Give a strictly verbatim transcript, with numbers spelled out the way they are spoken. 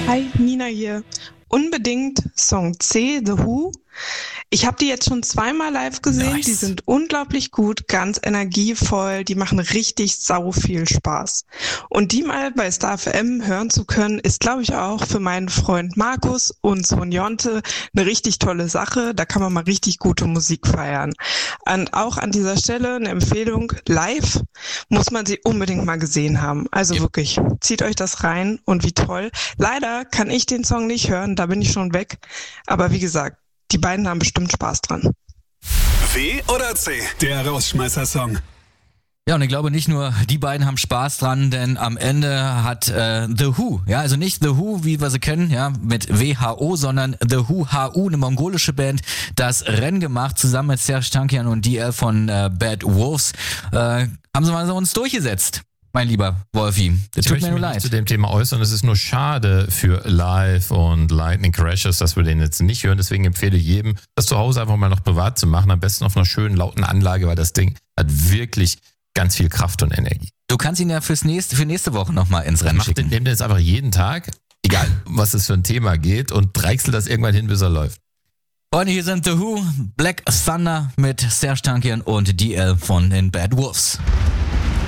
Hi, Nina hier. Unbedingt Song C, The Who. Ich habe die jetzt schon zweimal live gesehen. Nice. Die sind unglaublich gut, ganz energievoll. Die machen richtig sau viel Spaß. Und die mal bei Star F M hören zu können, ist, glaube ich, auch für meinen Freund Markus und Sohn Jonte eine richtig tolle Sache. Da kann man mal richtig gute Musik feiern. Und auch an dieser Stelle eine Empfehlung. Live muss man sie unbedingt mal gesehen haben. Also Ja. wirklich, zieht euch das rein und wie toll. Leider kann ich den Song nicht hören, da bin ich schon weg. Aber wie gesagt, die beiden haben bestimmt Spaß dran. W oder C? Der Rausschmeißer-Song. Ja, und ich glaube nicht nur die beiden haben Spaß dran, denn am Ende hat äh, The Who, ja, also nicht The Who, wie wir sie kennen, ja, mit W H O, sondern The Who H U, eine mongolische Band, das Rennen gemacht, zusammen mit Serj Tankian und D L von äh, Bad Wolves, äh, haben sie mal so uns durchgesetzt. Mein lieber Wolfi, das Ich tut möchte mir nur mich leid. nicht zu dem Thema äußern. Es ist nur schade für Live und Lightning Crashes, dass wir den jetzt nicht hören. Deswegen empfehle ich jedem, das zu Hause einfach mal noch privat zu machen. Am besten auf einer schönen, lauten Anlage, weil das Ding hat wirklich ganz viel Kraft und Energie. Du kannst ihn ja fürs nächste, für nächste Woche nochmal ins Rennen Macht den, schicken. nehmt den jetzt einfach jeden Tag, egal um was es für ein Thema geht, und dreichselt das irgendwann hin, bis er läuft. Freunde, hier sind The Who, Black Thunder mit Serj Tankian und D L von den Bad Wolves.